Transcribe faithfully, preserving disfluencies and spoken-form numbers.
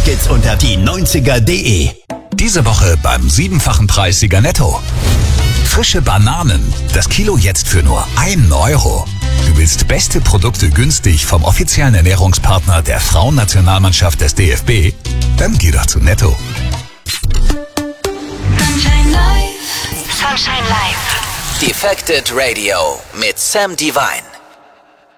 Tickets unter die neunziger punkt de. Diese Woche beim siebenfachen Preissieger Netto. Frische Bananen. Das Kilo jetzt für nur ein Euro. Du willst beste Produkte günstig vom offiziellen Ernährungspartner der Frauennationalmannschaft des D F B? Dann geh doch zu Netto. Sunshine Live. Sunshine Live. Defected Radio mit Sam Divine.